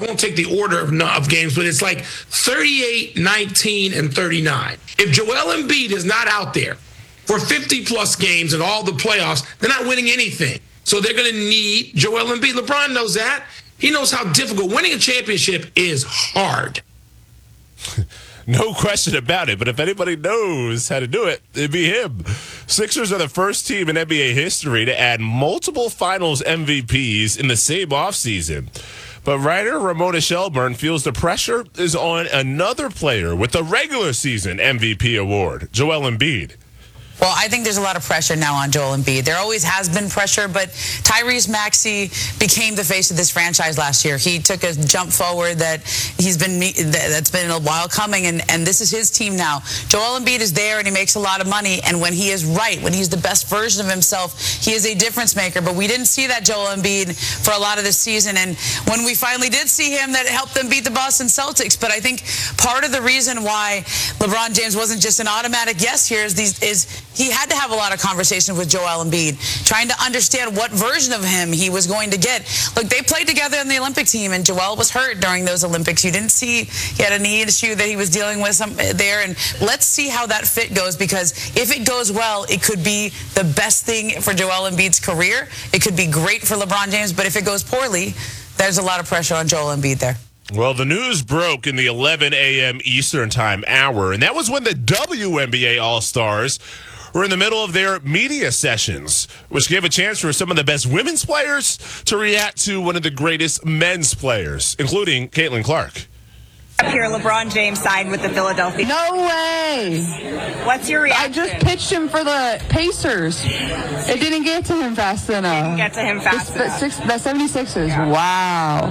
won't take the order of games, but it's like 38, 19, and 39. If Joel Embiid is not out there for 50-plus games in all the playoffs, they're not winning anything. So they're going to need Joel Embiid. LeBron knows that. He knows how difficult. Winning a championship is hard. No question about it, but if anybody knows how to do it, it'd be him. Sixers are the first team in NBA history to add multiple finals MVPs in the same offseason. But writer Ramona Shelburne feels the pressure is on another player with the regular season MVP award, Joel Embiid. Well, I think there's a lot of pressure now on Joel Embiid. There always has been pressure, but Tyrese Maxey became the face of this franchise last year. He took a jump forward that's been a while coming, and this is his team now. Joel Embiid is there, and he makes a lot of money, and when he is right, when he's the best version of himself, he is a difference maker. But we didn't see that Joel Embiid for a lot of this season, and when we finally did see him, that helped them beat the Boston Celtics. But I think part of the reason why LeBron James wasn't just an automatic yes here is he had to have a lot of conversation with Joel Embiid, trying to understand what version of him he was going to get. Look, they played together in the Olympic team, and Joel was hurt during those Olympics. You didn't see he had a knee issue that he was dealing with there, and let's see how that fit goes, because if it goes well, it could be the best thing for Joel Embiid's career. It could be great for LeBron James, but if it goes poorly, there's a lot of pressure on Joel Embiid there. Well, the news broke in the 11 a.m. Eastern Time hour, and that was when the WNBA All-Stars were in the middle of their media sessions, which gave a chance for some of the best women's players to react to one of the greatest men's players, including Caitlin Clark. Up here, LeBron James signed with the Philadelphia. No way. What's your reaction? I just pitched him for the Pacers. It didn't get to him fast enough. Didn't get to him fast enough. The 76ers. Yeah. Wow.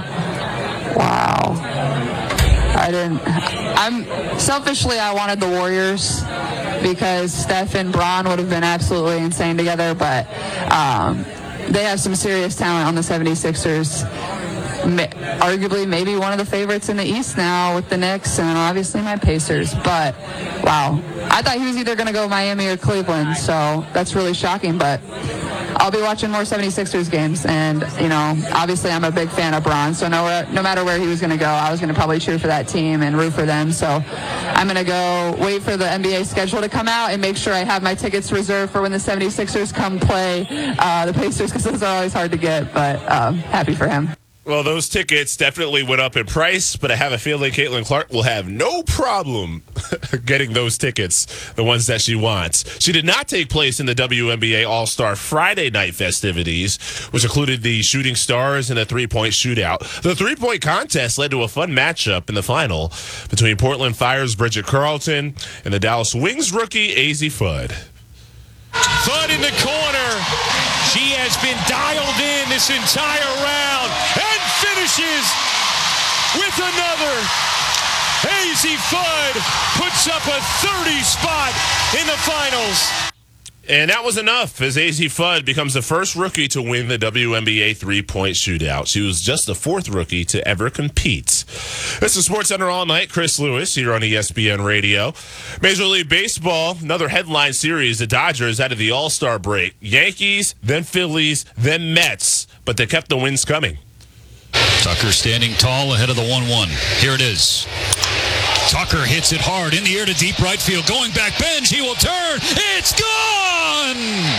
Selfishly, I wanted the Warriors because Steph and Bron would have been absolutely insane together, but they have some serious talent on the 76ers. Arguably maybe one of the favorites in the East now with the Knicks and obviously my Pacers. But, wow. I thought he was either going to go Miami or Cleveland, so that's really shocking. But I'll be watching more 76ers games. And, obviously I'm a big fan of Bron, so no matter where he was going to go, I was going to probably cheer for that team and root for them. So I'm going to go wait for the NBA schedule to come out and make sure I have my tickets reserved for when the 76ers come play the Pacers, because those are always hard to get. But happy for him. Well, those tickets definitely went up in price, but I have a feeling Caitlin Clark will have no problem getting those tickets, the ones that she wants. She did not take place in the WNBA All-Star Friday night festivities, which included the Shooting Stars and a three-point shootout. The three-point contest led to a fun matchup in the final between Portland Fire's Bridget Carlton and the Dallas Wings rookie, Azzi Fudd. Fudd in the corner. She has been dialed in this entire round and finishes with another. Azzi Fudd puts up a 30 spot in the finals. And that was enough as Azzi Fudd becomes the first rookie to win the WNBA three-point shootout. She was just the fourth rookie to ever compete. This is SportsCenter All Night. Chris Lewis here on ESPN Radio. Major League Baseball, another headline series. The Dodgers out of the All-Star break. Yankees, then Phillies, then Mets. But they kept the wins coming. Tucker standing tall ahead of the 1-1. Here it is. Tucker hits it hard in the air to deep right field. Going back bench, he will turn. It's gone!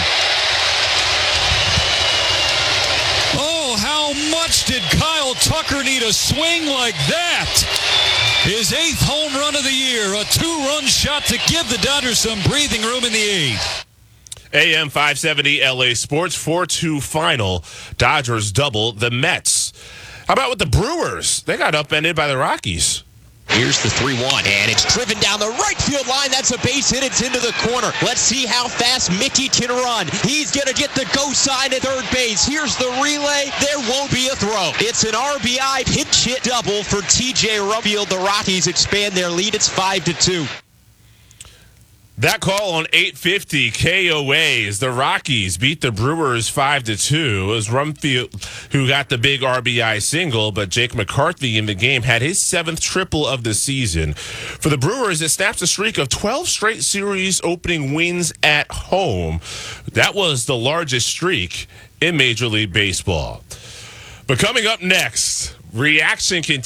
Oh, how much did Kyle Tucker need a swing like that? His 8th home run of the year. A 2-run shot to give the Dodgers some breathing room in the 8th. AM 570 LA Sports 4-2 final. Dodgers double the Mets. How about with the Brewers? They got upended by the Rockies. Here's the 3-1, and it's driven down the right field line. That's a base hit. It's into the corner. Let's see how fast Mickey can run. He's going to get the go sign at third base. Here's the relay. There won't be a throw. It's an RBI pinch hit double for TJ Rumfield. The Rockies expand their lead. It's 5-2. That call on 850 KOAs. The Rockies beat the Brewers 5-2. It was Rumfield who got the big RBI single, but Jake McCarthy in the game had his 7th triple of the season. For the Brewers, it snaps a streak of 12 straight series opening wins at home. That was the largest streak in Major League Baseball. But coming up next, reaction continues.